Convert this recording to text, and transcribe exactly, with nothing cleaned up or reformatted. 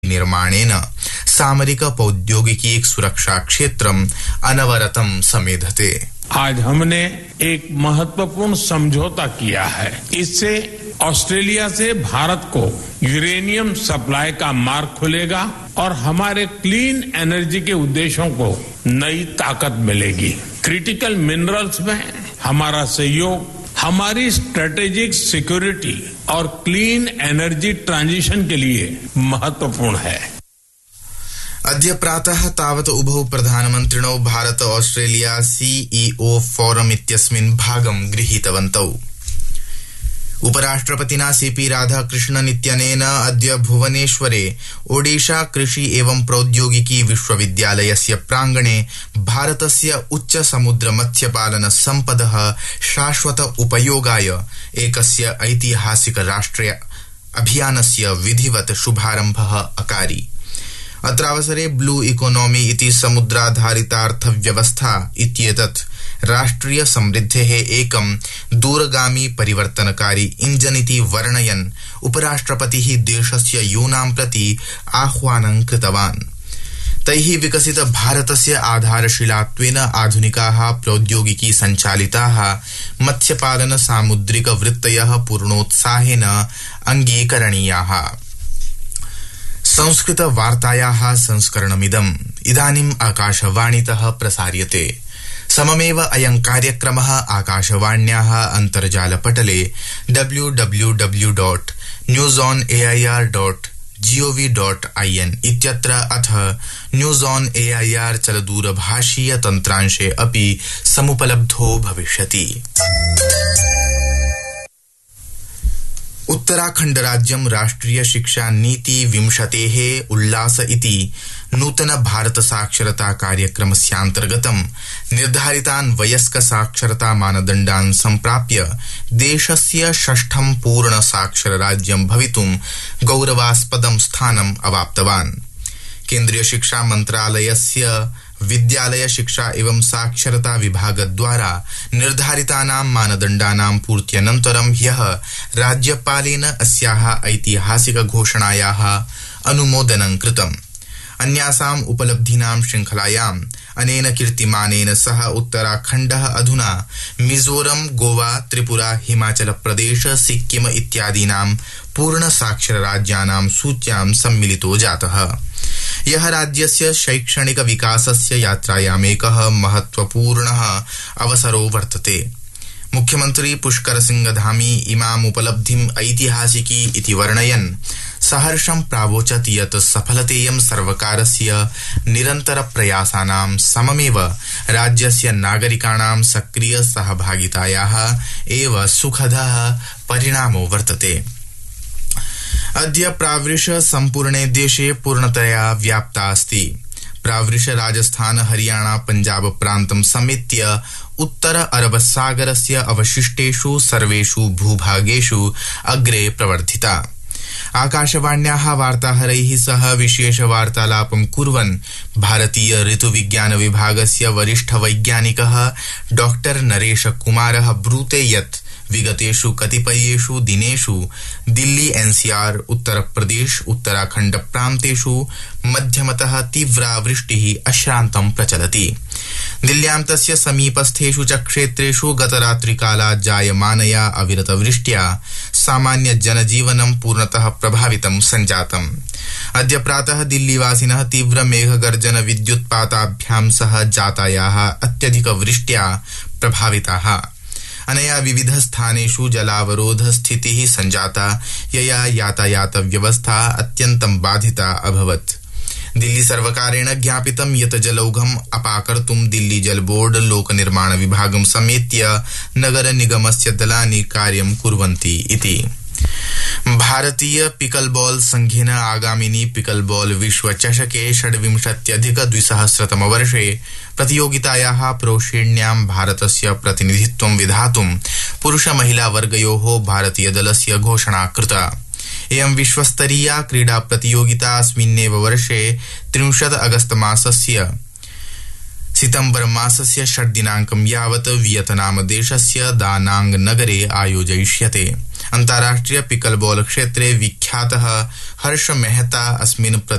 निर्माणेन सामरिक प्रौद्योगिकी सुरक्षा क्षेत्रम अनवरतम समेधते। आज हमने एक महत्वपूर्ण समझौता किया है। इससे ऑस्ट्रेलिया से भारत को यूरेनियम सप्लाई का मार्ग खुलेगा और हमारे क्लीन एनर्जी के उद्देश्यों को नई ताकत मिलेगी। क्रिटिकल मिनरल्स में हमारा सहयोग हमारी स्ट्रेटेजिक सिक्योरिटी और क्लीन एनर्जी ट्रांजिशन के लिए महत्वपूर्ण है। अद्य प्रातः तावत् उभौ प्रधानमन्त्रिणौ भारत ऑस्ट्रेलिया सीईओ फोरम इत्यस्मिन् भागं गृहीतवन्तौ। उपराष्ट्रपतिना सीपी राधाकृष्णन इत्यनेन अद्य भुवनेश्वरे ओडिशा कृषि एवं प्रौद्योगिकी विश्वविद्यालयस्य प्रांगणे भारतस्य उच्च समुद्र मत्स्यपालन सम्पदः शाश्वत उपयोगाय एकस्य ऐतिहासिक राष्ट्रिय अभियानस्य विधिवत् शुभारम्भः अकारि। अत्रावसरे ब्लू इकोनॉमी इति समुद्राधारितार्थव्यवस्था इत्येतत् राष्ट्रिय समृद्धेः एकं दूरगामी परिवर्तनकारी इंजन इति वर्णयन् उपराष्ट्रपतिः देशस्य यूनां प्रति आह्वानं कृतवान्। तैः विकसित भारतस्य आधारशिलात्वेन आधुनिकाः प्रौद्योगिकी सञ्चालिताः मत्स्यपालन सामुद्रिक वृत्तयः पूर्णोत्साहेन अङ्गीकरणीयाः। संस्कृत वार्तायाः संस्करणमिदम् इदानीम् आकाशवाणीतः प्रसार्यते। सममेव अयं कार्यक्रमः आकाशवाण्याः अन्तर्जालपटले W W W dot news on A I R dot gov dot I N इत्यत्र अथ news on A I R चलदूरभाषीय तन्त्रांशे अपि समुपलब्धो भविष्यति। उत्तराखण्ड राज्यं राष्ट्रिय शिक्षा नीति विंशतेः उल्लास इति नूतन भारत साक्षरता कार्यक्रमस्यान्तर्गतं निर्धारितान् वयस्क साक्षरता मानदण्डान् सम्प्राप्य देशस्य षष्ठं पूर्ण साक्षर राज्यं भवितुं गौरवास्पदं स्थानम् अवाप्तवान्। केन्द्रीय शिक्षा मन्त्रालयस्य विद्यालय शिक्षा एवं साक्षरता विभागद्वारा निर्धारितानां मानदण्डानां पूर्त्यनन्तरं ह्यः राज्यपालेन अस्याः ऐतिहासिक घोषणायाः अनुमोदनं कृतम्। अन्यासाम् उपलब्धीनां श्रृंखलायाम् अनेन कीर्तिमानेन सह उत्तराखण्डः अधुना मिजोरम, गोवा, त्रिपुरा, हिमाचल प्रदेश, सिक्किम इत्यादीनां पूर्ण साक्षर राज्यानां सूच्यां सम्मिलितो जातः। यह राज्यस्य शैक्षणिक विकासस्य यात्रायामेकः महत्वपूर्णः अवसरो वर्तते। मुख्यमंत्री पुष्कर सिंह धामी इमाम् उपलब्धिम् ऐतिहासिकी इति वर्णयन् सहर्षं प्रावोचत् यत् सफलतेयं सर्वकारस्य निरन्तर प्रयासानां सममेव राज्यस्य नागरिकाणां सक्रिय सहभागितायाः एव सुखदः परिणामो वर्तते। अद्य प्रावृष सम्पूर्णे देशे पूर्णतया व्याप्ता अस्ति। प्रावृष राजस्थान, हरियाणा, पंजाब प्रान्तं समेत्य उत्तर अरब सागरस्य अवशिष्टेषु सर्वेषु भूभागेषु अग्रे प्रवर्धिता। आकाशवाण्याः वार्ताहरैः सह विशेष वार्तालापं कुर्वन् भारतीय ऋतुविज्ञान विभागस्य वरिष्ठ वैज्ञानिकः डॉक्टर नरेश कुमारः ब्रूते यत् विगतेषु कतिपयेषु दिनेषु दिल्ली, एनसीआर, उत्तर प्रदेश, उत्तराखण्ड प्रान्तेषु मध्यमतः तीव्रा वृष्टिः अश्रान्तं प्रचलति। दिल्ल्यां तस्य समीपस्थेषु च क्षेत्रेषु गतरात्रिकालात् जायमानया अविरतवृष्ट्या सामान्य जनजीवनं पूर्णतः प्रभावितं सञ्जातम्। अद्य प्रातः दिल्लीवासिनः तीव्र मेघगर्जन विद्युत्पाताभ्यां सह जातायाः अत्यधिक वृष्ट्या प्रभाविताः। अनया विविध स्थानेषु जलावरोध स्थितिः सञ्जाता, यया यातायात व्यवस्था अत्यन्तं बाधिता अभवत्। दिल्ली सर्वकारेण ज्ञापितं यत् जलौघम् अपाकर्तुं दिल्ली जल बोर्ड, लोक निर्माण विभागं समेत्य नगर निगमस्य दलानि कार्यं कुर्वन्ति इति। भारतीय पिकलबॉल संघेन आगामिनी पिकलबॉल विश्व चषके षड्विंशत्यधिक द्विसहस्रतम वर्षे प्रतियोगितायाः प्रोश्रेण्यां भारतस्य प्रतिनिधित्वं विधातुं पुरुष महिला वर्गयोः भारतीय दलस्य घोषणा कृता। इयं विश्वस्तरीया क्रीडा प्रतियोगिता अस्मिन्नेव वर्षे त्रिंशत् अगस्त मासस्य सितंबर मासस्य षड् दिनांकं यावत् वियतनाम देशस्य दानांग नगरे आयोजयिष्यते। अन्ताराष्ट्रिय पिकलबॉल क्षेत्रे विख्यातः हर्ष मेहता अस्मिन्